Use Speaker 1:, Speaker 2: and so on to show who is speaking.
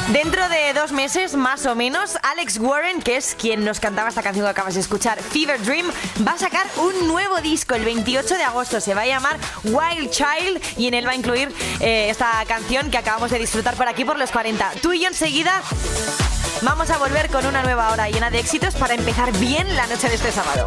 Speaker 1: Dentro de 2 meses, más o menos, Alex Warren, que es quien nos cantaba esta canción que acabas de escuchar, Fever Dream, va a sacar un nuevo disco el 28 de agosto. Se va a llamar Wild Child y en él va a incluir esta canción que acabamos de disfrutar por aquí por los 40. Tú y yo enseguida vamos a volver con una nueva hora llena de éxitos para empezar bien la noche de este sábado.